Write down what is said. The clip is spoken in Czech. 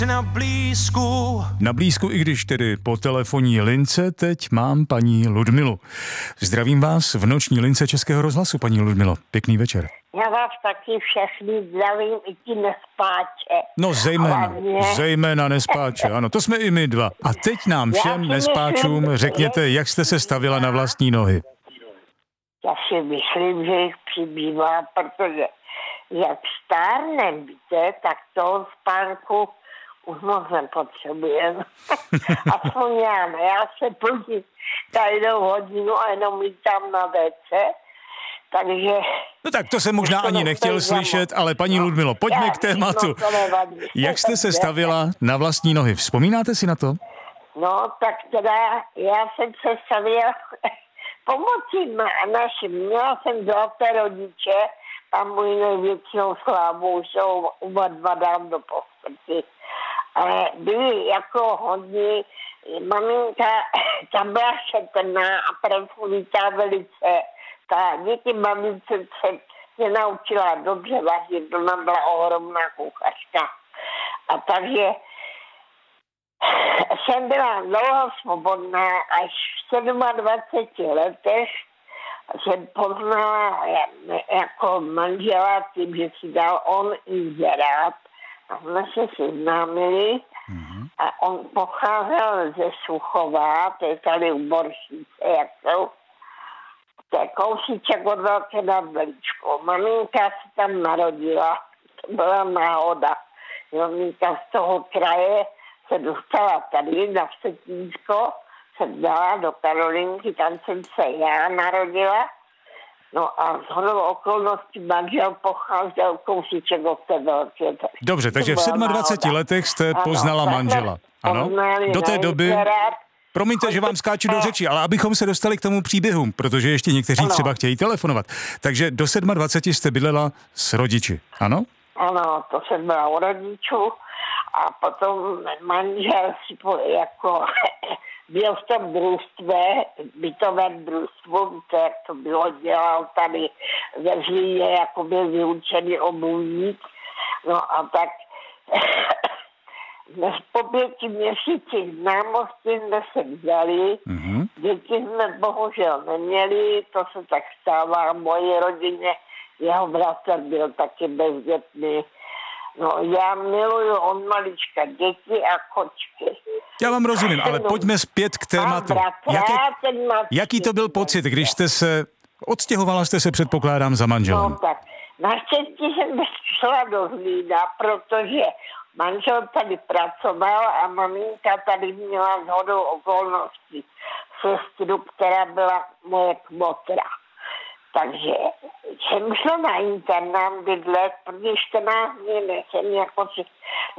Na blízku, i když tedy po telefonní lince, teď mám paní Ludmilu. Zdravím vás v noční lince Českého rozhlasu, paní Ludmilo. Pěkný večer. Já vás taky všechny zdravím, i ti nespáče. No zejména nespáče, ano, to jsme i my dva. A teď nám všem nespáčům řekněte, jak jste se stavila na vlastní nohy. Já si myslím, že jich přibývá, protože jak stárnem, víte, tak toho spánku už moc nepotřebujeme. Aspoň já ne, já se plním každou hodinu a jenom lítám na WC, takže... No tak to jsem možná ani nechtěl slyšet, ale paní Ludmilo, pojďme k tématu. Jak jste se stavila na vlastní nohy? Vzpomínáte si na to? No, tak teda já jsem se stavila pomocí našim. Měla jsem zlaté rodiče, tam můj největšího slávu, jsou oba dva dám do posmrti. Ale byli jako hodně, maminka, tam byla šetrná a prefulitá velice. Ta díky mamince se mě naučila dobře vařit, ona byla ohromná kuchařka. A takže jsem byla dlouho svobodná, až v 27 letech jsem poznala jako manžela tím, že si dal on inzerát. A jsme se seznámili a on pocházel ze Suchova, to je tady u Boršice, jak jsou. To je kousíček od Velké nad Veličkou. Maminka se tam narodila, to byla náhoda. Maminka z toho kraje se dostala tady na Vsetínsko, se dala do Karolinky, tam jsem se já narodila. No a shodou okolností manžel pocházel kousíček od té Velké. Dobře, takže v 27 letech jste poznala manžela. Ano? Do té doby... Promiňte, že vám skáču do řeči, ale abychom se dostali k tomu příběhu, protože ještě někteří třeba chtějí telefonovat. Takže do 27 jste bydlela s rodiči, ano? Ano, to jsem byla u rodičů a potom manžel si jako byl v tom družstve, bytovém družstvu, víte, jak to bylo, dělal tady ve Zlíně, jako byl vyučený obuvník. No a tak po 5 měsících známosti jsme se vzali, děti jsme bohužel neměli, to se tak stává v mojí rodině, jeho bratr byl taky bezdětný. No já miluju od malička děti a kočky. Já vám rozumím, ale pojďme zpět k tématu. Jaký to byl pocit, když jste se, odstěhovala jste se, předpokládám, za manželem? No tak, naštěstí jsem šla do Zlína, protože manžel tady pracoval a maminka tady měla shodou okolností sestru, která byla moje kmotra. Takže jsem šla na internát bydlet, protože 14 dní jsem jako si